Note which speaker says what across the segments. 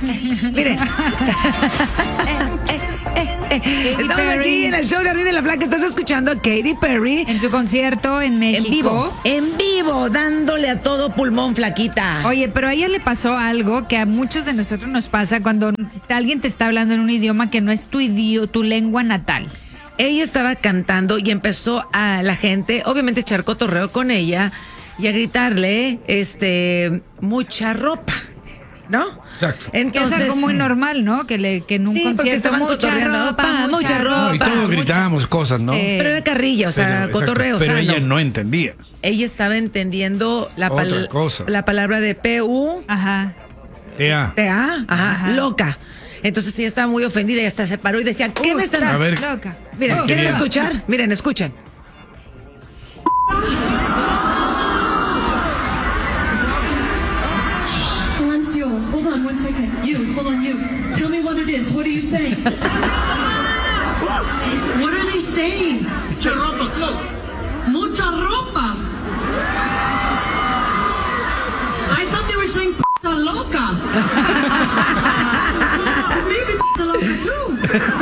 Speaker 1: Miren. Estamos aquí en el show de Arriba de la Flaca. Estás escuchando a Katy Perry
Speaker 2: en su concierto en México.
Speaker 1: En vivo, dándole a todo pulmón, flaquita.
Speaker 2: Oye, pero a ella le pasó algo que a muchos de nosotros nos pasa cuando alguien te está hablando en un idioma que no es tu lengua natal.
Speaker 1: Ella estaba cantando y empezó a la gente, obviamente, echar cotorreo con ella y a gritarle, mucha ropa, ¿no?
Speaker 3: Exacto.
Speaker 1: Entonces,
Speaker 2: que es algo muy normal, ¿no? Que en un concierto
Speaker 1: mucha ropa.
Speaker 3: No, y todos gritábamos cosas, ¿no?
Speaker 2: Sí.
Speaker 1: Pero era carrilla, o sea, cotorreo.
Speaker 3: Pero
Speaker 1: sano.
Speaker 3: ella no entendía.
Speaker 1: Ella estaba entendiendo
Speaker 3: Otra cosa.
Speaker 1: la palabra de P-U.
Speaker 2: Ajá.
Speaker 1: T-A, ajá, loca. Entonces ella estaba muy ofendida y hasta se paró y decía, ¿qué me están...?
Speaker 3: A ver.
Speaker 2: Loca.
Speaker 1: Miren, ¿quieren escuchar? Miren, escuchen.
Speaker 4: Silencio, hold on 1 second. Hold on, you. Tell me what it is. What are you saying? What are they saying? Mucha ropa, Claude. Mucha ropa. I thought they were saying p***a loca. Maybe p***a loca too.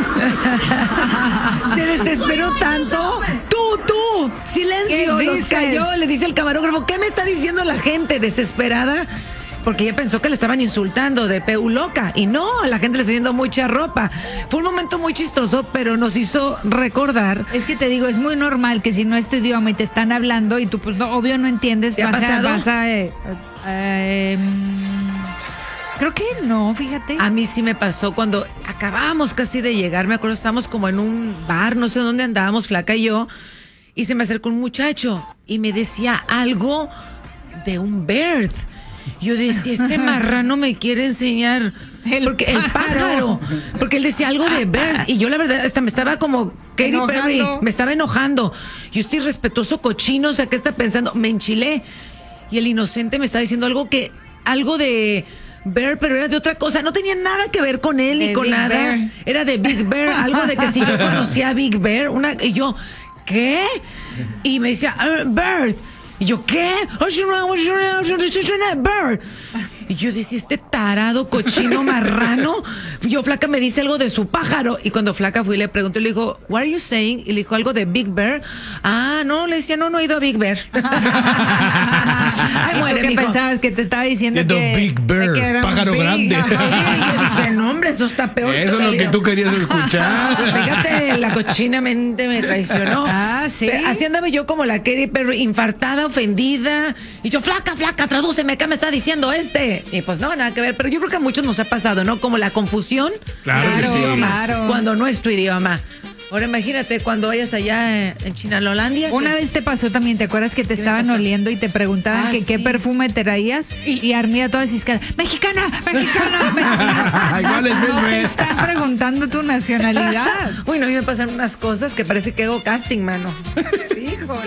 Speaker 1: Se desesperó tanto. Tú, silencio,
Speaker 2: ¿Qué
Speaker 1: los
Speaker 2: dices?
Speaker 1: cayó, le dice el camarógrafo, ¿qué me está diciendo la gente desesperada? Porque ella pensó que le estaban insultando de P.U. loca. Y no, a la gente le está diciendo mucha ropa. Fue un momento muy chistoso, pero nos hizo recordar.
Speaker 2: Es que te digo, es muy normal que si no es tu idioma y te están hablando y tú, pues, no, obvio no entiendes.
Speaker 1: ¿Te ha pasado?
Speaker 2: Creo que no, fíjate.
Speaker 1: A mí sí me pasó cuando acabábamos casi de llegar. Me acuerdo, estábamos como en un bar, no sé dónde andábamos, Flaca y yo. Y se me acercó un muchacho y me decía algo de un bird. Yo decía, este marrano me quiere enseñar el pájaro. Porque él decía algo de bird. Y yo la verdad hasta me estaba como Katy Perry, me estaba enojando. Yo estoy respetuoso, cochino, o sea, ¿qué está pensando? Me enchilé. Y el inocente me estaba diciendo algo de Bear, pero era de otra cosa, no tenía nada que ver con él ni con
Speaker 2: Big
Speaker 1: nada.
Speaker 2: Bear.
Speaker 1: Era de Big Bear, algo de que si yo conocía a Big Bear, y yo, ¿qué? Y me decía, Bird. Y yo, ¿qué? Bird. Y yo decía, este tarado, cochino, marrano. Yo, Flaca, me dice algo de su pájaro. Y cuando Flaca fui, le pregunté, le dijo, what are you saying? Y le dijo algo de Big Bear. Ah, no, le decía, no he ido a Big Bear. Ay, muere,
Speaker 2: ¿Tú qué
Speaker 1: mijo.
Speaker 2: pensabas? Que te estaba diciendo que
Speaker 3: Big Bear,
Speaker 2: que era un
Speaker 3: pájaro grande.
Speaker 1: Yo dije, no, hombre, eso está peor.
Speaker 3: Eso es lo que tú querías escuchar.
Speaker 1: Fíjate, la cochina mente me traicionó.
Speaker 2: Ah, sí.
Speaker 1: Pero así andaba yo como la Katy Perry, infartada, ofendida. Y yo, flaca, tradúceme, ¿qué me está diciendo este? Y pues no, nada que ver. Pero yo creo que a muchos nos ha pasado, ¿no? Como la confusión.
Speaker 3: Claro que sí.
Speaker 2: Claro.
Speaker 1: Cuando no es tu idioma. Ahora imagínate cuando vayas allá en Chinalolandia.
Speaker 2: Una vez te pasó también, ¿te acuerdas que te estaban
Speaker 1: pasó?
Speaker 2: oliendo y te preguntaban
Speaker 1: Ah,
Speaker 2: que qué
Speaker 1: sí.
Speaker 2: perfume traías? Y Armida toda ciscada, ¡mexicana!
Speaker 3: ¿Cuál es
Speaker 2: No te
Speaker 3: ese?
Speaker 2: están preguntando tu nacionalidad.
Speaker 1: Uy, no, a mí me pasan unas cosas que parece que hago casting, mano. Sí.